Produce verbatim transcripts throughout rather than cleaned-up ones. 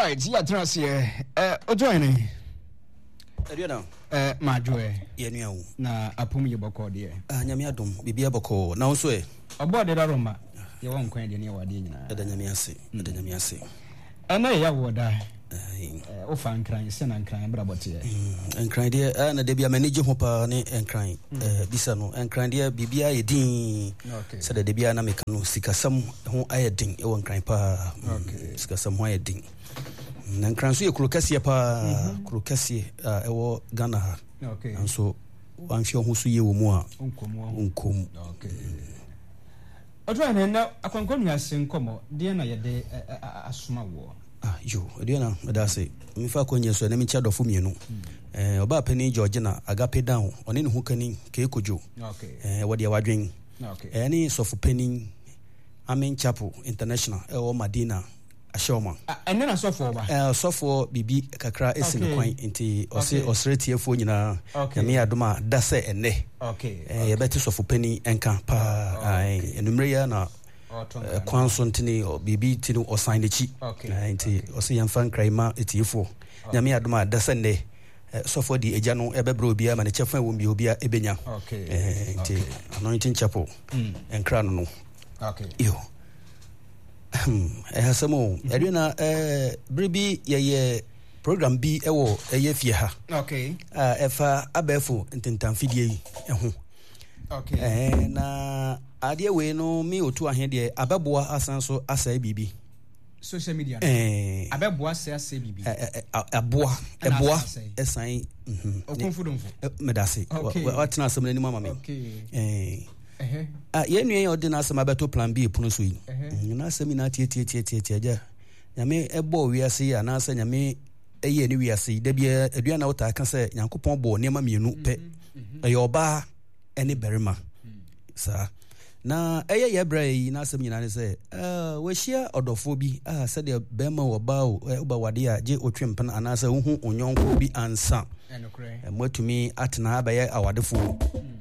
right, yeah, trans here. Uh, joining. Adiana. Uh, my joy. Yenu. Na apumi yoboko dear. Ah, Nyamiadum, Bibia Boko. Now, so about the Roma. You won't quite any wadina. The Nyamiasi, the Nyamiasi. And I would die. Oh, fine, crying, son and crying, bravo here. And crying dear, and the Debia manager Hopani and crying. Bisano, and crying dear Bibia Edin. Okay. Said the Debia Namicano, Sika some who I ding, you won't cry pa. Okay. Sika some why ding. Nan kranso ye krokasie pa krokasie a ewo Ghana ha. Okay. And so wan hwe ho so ye wo mu a onkom onkom. Okay. Ojo na na akwankonu ase nkomo de na ye de asoma wo. Ah yo, de na da say mi fa konye so na mi cha dofo mienu. Eh oba pani George na agape down one ne ho kani ke kojo. Okay. Eh wo de wadwen. Okay. Eh ni sofu pani Amen Chapel International e o Madina Ashoma. And then I saw for uh so for bibi kakra esi no kwan nti ose osretiefo nyina na me adoma da se enne. Okay. Eh ye beti so for penny enka pa ai enumre ya na kwan so ntini bibi tini o sign chi. Nti ose yemfa nkraima etiefo na me adoma da se nne so for di eja no ebebro obi ama ne chefa wo bi obi ebenya. Okay. Eh nti Anointing Chapel enkra no. Okay. Yo. Eh hasamo Adriana eh bribi ye program bi ewo eye fie ha. Okay. Ah efa abefo ntentamfidie yi eho. Okay. Eh na ade we no mi otu ahede abeboa asanso asai bibi social media. Eh abeboa se asai bibi. Eh aboa eboa esan mhm. Okonfudonfo. Medase. What na asem ni mama me. Okay. Eh Eh ah ye nua ye na asem abeto plan B puno so yi na asem na tie tie tie tie tie ja nyame ebo wiase ya na asem nyame eye ni wiase da bia adua na wota ka se Nyankopon bo nema mienu pe eye oba ene berima sa na eye ye bra yi na asem nyina ne se eh we hia odofo bi ah se de bema wo ba o oba wade a je otwempen ana asa hu onyonko bi ansa enokre mwatumi atena abaye awadefo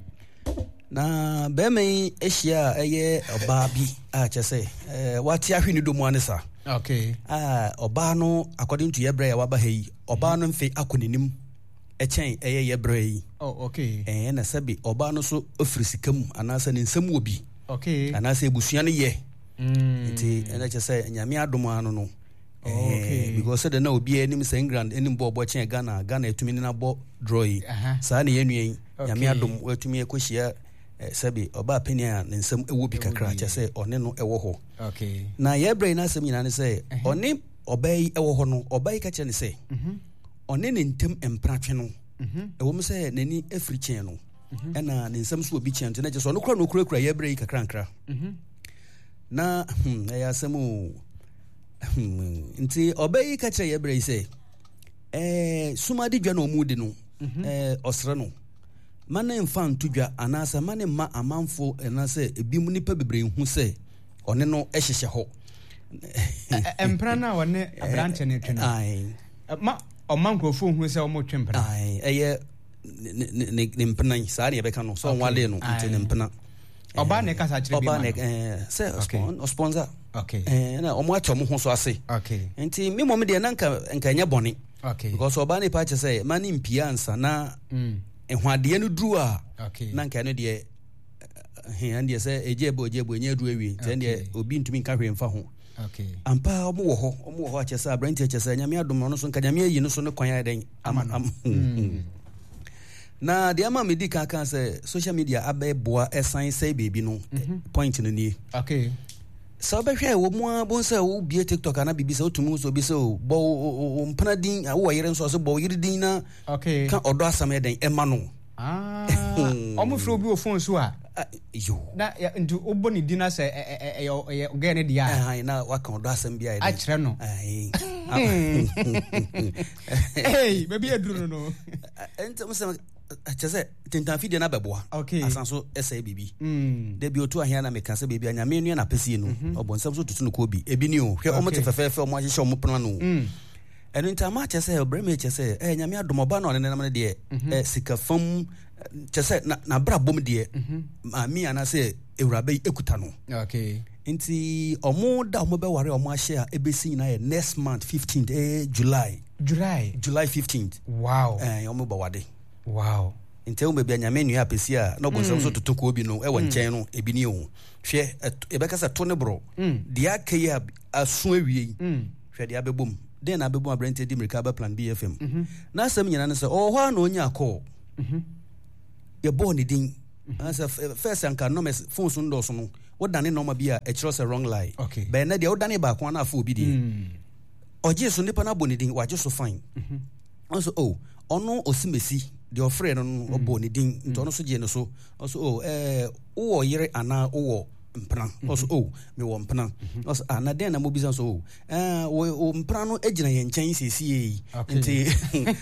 na beme ehia eye oba bi a chese eh wati ahwini do mu anesa. Okay. Ah oba no according to yebre ya waba hei oba no mfe akoninim echen eye yebre yi. Oh okay. Eh na sabi oba no so ofrisikam anasa ne nsam obi. Okay. Anasa ebusuan ye. Mm. Nti ena chese nyame adom anu no. Okay. Because the na obi enim sen grand enim bo bo chen Ghana Ghana etumi na bo draw yi. Sa na yenuen nyame adom watumi ekohia sabi oba penia ne nsam ewo bi kakra cha se one no ewo ho. Okay. Na ye brain na asem nyina ne se one obai ewo ho no obai ka che ne se mhm one ne ntem empratwe no mhm ewo m se nani afri chen no ena ne nsam so obi chen na je so no kura no kura kura ye brain kakra nkra mhm na hm ya asemu nti obai ka che ye brain se eh sumadi dwa no omudi no eh osre no mane mfa ntudwa anasa mane ma amanfo enase ebimu nipa bebre hu se one no ehyehye ho empra na one abranche ne twene ai ma omankrofo hu se omo twempra ai eye ne mpena sa ne beka no so wale no nti ne mpena oba ne kasa kire bi oba ne eh se sponsor okay eh na omo acho mo ho so ase okay nti mi mom de na nka nka nya bone okay because oba ne pa che se mane mpia ansa na mm ehwade no duru a na nka no de he ande se ejebo ejebo nya duru awie nti ande obi ntumi nka hwe mfa ho okay ampa omo wo ho omo wo ho achesa abranti achesa nyame adom no so nka nyame ayi no so ne kwan aden am na de ama medika kan se social media abeboa esan sai baby no point no ni okay so be hwe wo mu abon se wo bie TikTok ana bibi se otumu so bi se o bo mpana din wo yire nso so bo yire din na okay kan odo asam eden e ma no ah omo fro bi o phone so a yo na ndu obo ni din na se e e ga ne dia ah na wa kan odo asam bia eden a kire no ai hey baby eduru no ente mo se achese tentamfide na beboa okay asanso esa bibi mm de bi otu ahia na meka se bibi anya me nua na pese no obonsam so tutu no ko bi ebi ni o hwe omo te fefefe omo ahye omo pona no mm enu ntama achese obreme achese eh nyame adomoba na ne nam de eh sika fam chese na na bra bom de ma mi ana se ewurabe ekuta no okay Inti omo da omo be ware omo share ebesi na next month fifteenth eh July. July. July fifteenth. Wow. Eh omo be wade. Wow. Inti o me bia nyame nua apesi a na obo so totoko obi no e wo nchen no ebi ni o. Hwe e be kasa to ne bro. Dia kai aso awie. Hwe dia bebom. Den na bebom abrante di America ba plan B F M. Na asem nyina ne se o hwa na onya call. Mhm. Ye bo ni din. As a first and can no phone soon do so no. What done no ma be a a wrong lie. Okay. But na dia o done ba kwa na afo obi di. Oje so nipa na bo ni din wa je so fine. Mhm. Also oh, ono osimesi the ofre no no bo ni din nto no so je no so. Also oh eh wo yire ana wo mpran. Also oh me wo mpran. Also ana den na mo bi so oh eh wo mpran no agina ye nchen sesi yi. Nti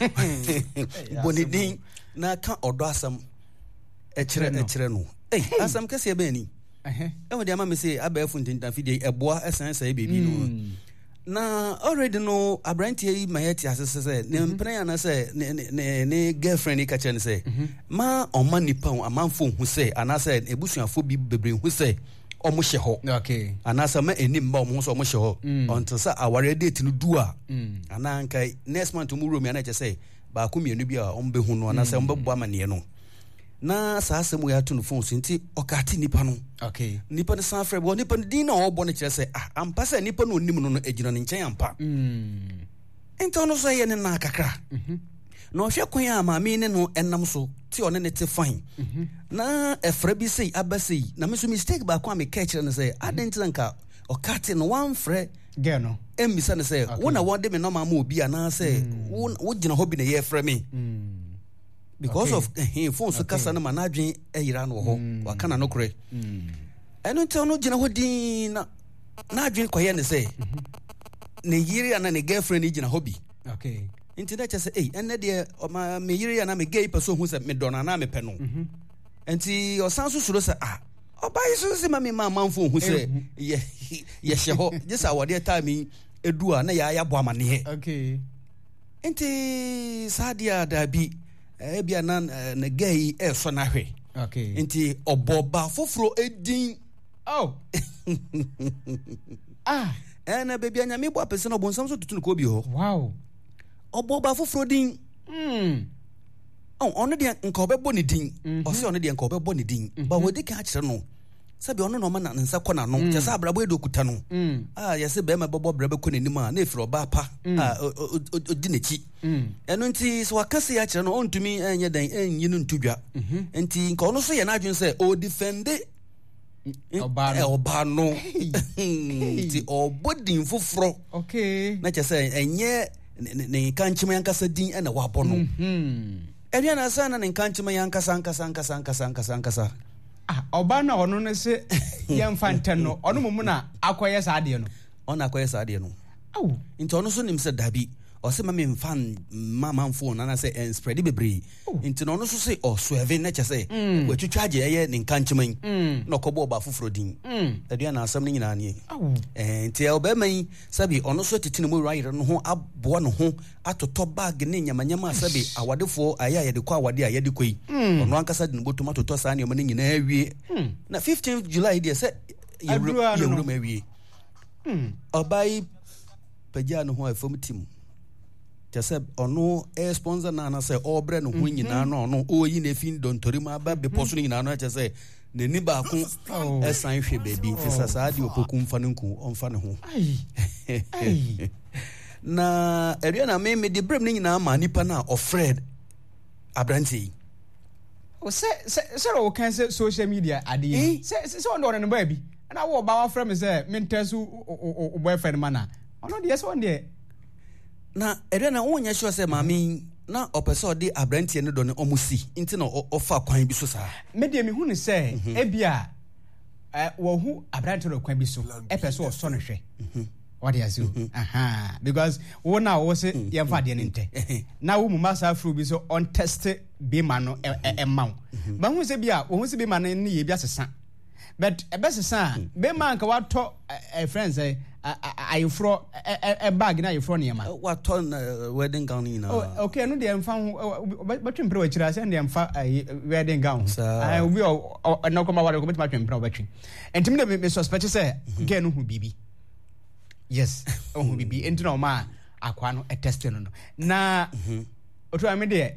bo ni din na ka odo asam echere echere no eh asam kase be ni eh e wo de ama me say abafu ntintan fide eboa esan sai bebi no na already no abrantie yi mayeti asese say ne mpran ana say ne ne girlfriend ka chen say ma oma nipa amanfo hu say ana say ebusuafo bi bebre hu say omo hye ho okay ana say ma enim ba omo so omo hye ho until say aware date no du a ana nkai next month mu room ana che say ba ko mienu bi a omo be hu no ana say omo be bo amane no na saa asemu ya to no phone so nti okati nipa no okay nipa ne san frɛ bo nipa ne din na ɔbɔ ne kyerɛ sɛ ah ampa sɛ nipa no onim no no agina ne nkyɛn ampa mm enti ɔno so yɛ ne na kakra mhm na ɔhwɛ kwan a maame ne no ɛnam so ti ɔne ne te fine mhm na ɛfrɛ bi sei aba sei na me so mistake ba kwa me ka kyerɛ ne sɛ adenti nka ɔkati no wan frɛ gɛ no ɛmisa ne sɛ wo na wɔde me no ma ma obi ana sɛ wo gyina hɔ bi na yɛ frɛ me mm because okay. of him phone so okay. Kasa na manadwen eyira no ho wakana no kure mm eno nte no gina ho din na nadwen kwaye ne say ne yiri ana ne girlfriend ni gina hobi okay nti na chese eh enne de ma me yiri ana me gay person hu se me dona na me pe no nti osan so suro se ah obai so se ma me ma manfo hu se ye ye hye ho just awade time edu a na ya ya bo amane he okay nti sadia dabi eh bia na na gay e so na hwe okay nti oboba foforo edin oh ah eh na baby anya me bo apese na obonsam so tutu ko bi ho wow oboba foforo din mm oh ono de nka obebo ne din o se ono de nka obebo ne din ba wodi ka akire no sabi ono no ma na nsa kɔ na no kyɛ sɛ abrabo edokuta no ah yɛsɛ bɛma bɛbɔ brabo kɔ n'anim a na efiri ɔba pa ah odi n'akyi ɛno nti so wakase ya kyerɛ no ontumi ɛnyɛ dan ɛnyi no ntudwa nti nka ɔno so yɛ n'adwene sɛ o defend ɔba no ɔba no nti ɔbɔ din foforɔ okay na kyɛ sɛ ɛnyɛ ne kankyema yankasa din ɛna wabɔ no ɛnua na asa na ne kankyema yankasa ankasa ankasa ankasa ankasa ankasa ah oba na ono ne se yemfa ntem no ono mumu na akoye saade no ono akoye saade no aw nti ono so nim se dabi o se ma me mfan mama mfo na na se en spread bebre nti no ono so se o swerve na che se we twitwaje eye ne nkancheman na kobo oba foforo din adua na asam ni nyina ne eh nti e ba man sabi ono so titine mu rayire no ho abo no ho atoto bag ne nyamanyama sabi awadefo aya ye de kwa awade aya de koi ono ankasa de botom atoto sa ne nyina nyina awie na fifteenth July de se yewru ma awie obai pagya no ho afom tim tese ono e sponsor na na se obre no ho nyina no ono oyi na fin dontori ma ba be poso nyina no tese ne ni ba ko e san hwe baby tese sa ade opoku mfa ne nku onfa ne ho ai na area na me me de brem ne nyina ma nipa na ofred abranti o se se se o kan se social media ade se se on do ne ba bi na wo ba wa frem se me ntesu o boyfriend mana ono de so on de na ere na wonya sure say mami na opeso de abrantie ne do ne omusi nti na ofa kwan bi so saa me de me hu ne say e bia eh wo hu abrantie ro kwan bi so e peso o so no hwe what do you say aha because wo na wo se ye fa de ne nte na wo mu masa afro bi so on test be ma no e ma ba hu se bia wo hu se be ma no ne ye bia sesa but a best son be man ka wato a friend say I fro a bag na you fro near man what ton wedding gown you know. Oh okay no dey found but twempro we chira say dey amfa wedding gown I will be no come wa ko betma twempro betwi entimi dey me suspect say girl no hu bibi yes oh hu bibi enti no ma akwa no test no no na otu ame dey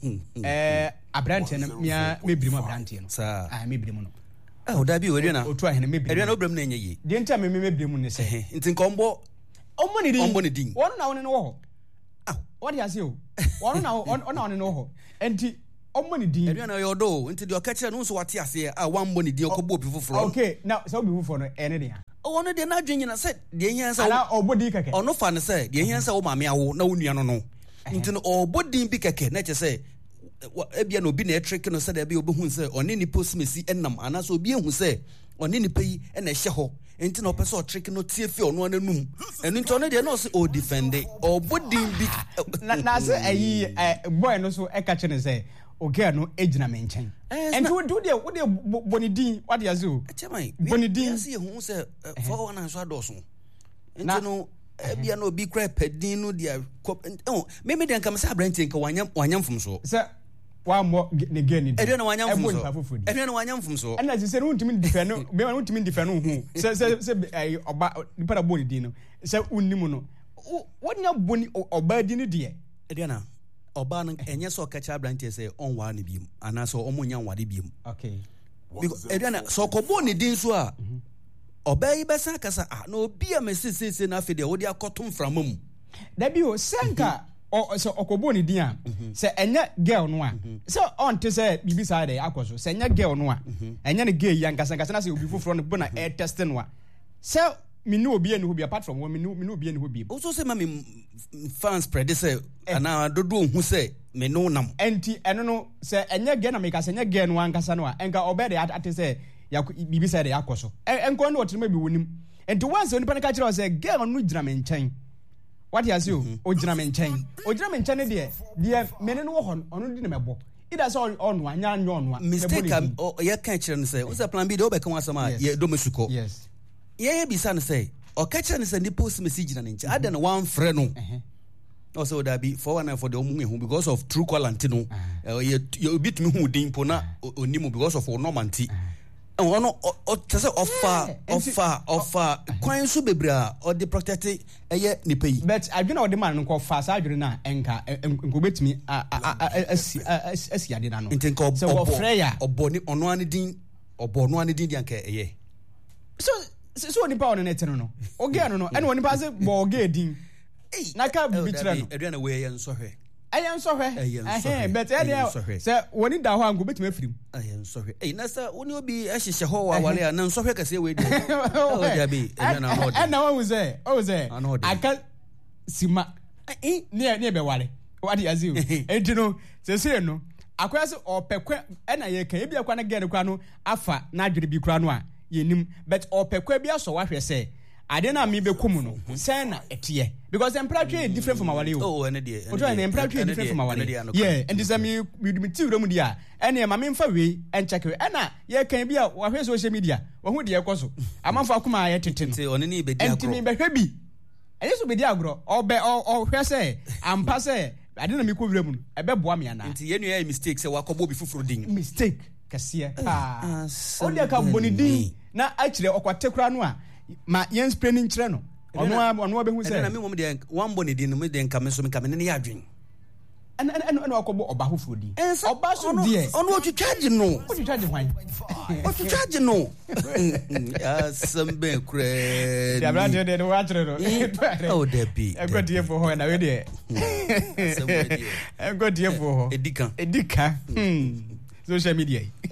eh abrante no mia mebrimu abrante no ah mebrimu no ah o da bi we na otu ahene mebrimu e na obram na enye yi de enti ame mebrimu ne se nti nkombo ombo ni din ombo ni din wonu na wonu no ho ah what you say o wonu na ona wonu no ho enti ombo ni din e na yodo nti de okakire no so wate ase ah wambo ni din okobo obi foforo okay now so obi foforo no ene dia ono de na adwen nyina se de ehia se ala obodi keke ono fa ne se de ehia se wo maame awo na wo nua no no nti no obodi bi keke na che se ebia no bi na trick no se de bi obehu se oni ni postmesi enam ana so obi ehu se oni ni peyi e na ehye ho nti no pese o trick no tie fi ono ananum enu nti ono de na o se o defend obodi bi na na se ayi boy no so e ka che ne se okay no ejina me nchen and we do there we dey bonidin what dey azu bonidin see hu se for one so adoso nti no ebia no obi kra padin no dia oh me me dey kam se abrantin ka wanyam wanyam fum so se wa mo ne gen ni e na wanyam fum so e na wanyam fum so and as say no ntimi defend no me no ntimi defend no hu se se se oba ni para bonidin no se unnimu no wonya boni oba di ni de e na oba no enye so kacha branch say onwa ne biem ana so omunya nwade biem okay because edana so kobo ne din so a oba yi besa kasa ah no obi a mesesese na afede wo dia kotom framam da bi o senka o so okobo ne din a se enye girl no a se on te se bibi sa de akoso se enye girl no a enye ne gay yan kasa kasa na se obi foforo no bo na air test no a se me no obi eni ho bi apart from me no me no obi eni ho bi o so say ma me fans spread say ana dodo hu say me no nam enti eno no say enye ge na me ka say enye ge no ankasa no a enka obede ate say ya bibi say de yakoso enko no otima bi wonim enti once oni pa ka kire say ge no gina me nchen what you say o gina me nchen o gina me nchen de de me no ho ono di na mebo ida so on anya anya on mistake ya kan kire no say o say plan B de obeka wasama ye do mesuko yes ye bi san say o ka kire no say ni post message na nchen ada na one friend no also that be for one for the omu because of true quality no you you bit me hu din po na onimu because of normanty and one o tese offer offer offer kwan so bebra o de protect eye ni pay but I don't know the man ko fa sa adwere na enka enko betimi asi asi ade na no so wo freya oboni ono ani din obono ani din dia nka eye so so ni pa on net no no oge no no ene woni pa se bo oge din na ka bibi kire no edua na we yen sohwe ayen sohwe eh but ene se woni da ho ango betime afirim ayen sohwe eh na sa woni obi ahyehye ho wa wale na sohwe kase we di o dia bi edua na no eh na wo ze o ze aka sima eh ne ne be wale wadi aziu enti no se se no akoya se opekwe ena ye kan ebi akwa na gere kwa no afa na adwere bi kura no a yenim but opekwe bi aso wahwe se ade na me bekum no sen na etie because temperature is different from our level oh ene de o try temperature is different from our level yeah and this me we me ti wura mu dia ene ma me mfa we en check we ena ye kan bi a wa hwe social media wa hu de ekoso amanfa kuma ya tete no one ni be dia agro enti me be hwe bi ene so be dia agro o be o hwe se ampa se ade na me ko wura mu no e be boa me ana enti ye nu ya mistake se wa kobo bi fufuro din mistake kase ah o de ka boni din na akire okwate kura no a ma yen spraining kire no ono ono be hu say na me mom de one boni din me de nka me so me ka me ne ya adwen en en en akobo oba hofuro din oba so die ono o charge no o charge hwan o charge no ya sambe kure ya bra de de wa kire no o de bi e go die for ho na we de e go die for ho edika edika social media